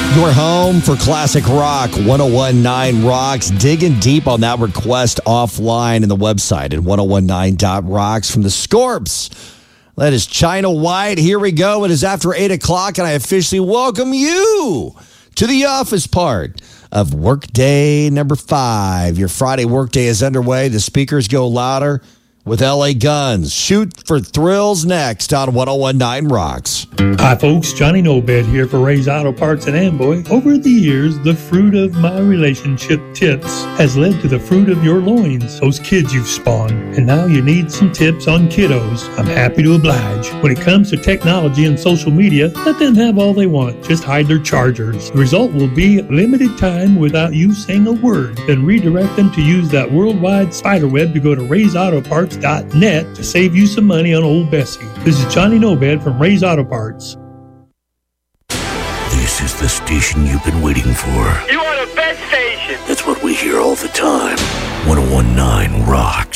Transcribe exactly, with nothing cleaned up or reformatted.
Your home for classic rock, ten nineteen Rocks. Digging deep on that request offline in the website at ten nineteen dot rocks from the Scorps. That is China White. Here we go. It is after eight o'clock, and I officially welcome you to the office part of Workday number five. Your Friday workday is underway. The speakers go louder with L A Guns. Shoot for Thrills next on ten nineteen Rocks. Hi, folks. Johnny Nobed here for Ray's Auto Parts in Amboy. Over the years, the fruit of my relationship tips has led to the fruit of your loins, those kids you've spawned. And now you need some tips on kiddos. I'm happy to oblige. When it comes to technology and social media, let them have all they want. Just hide their chargers. The result will be limited time without you saying a word. Then redirect them to use that worldwide spider web to go to rays auto parts dot net to save you some money on old Bessie. This is Johnny Nobed from Ray's Auto Parts. This is the station you've been waiting for. You are the best station. That's what we hear all the time. ten nineteen Rock.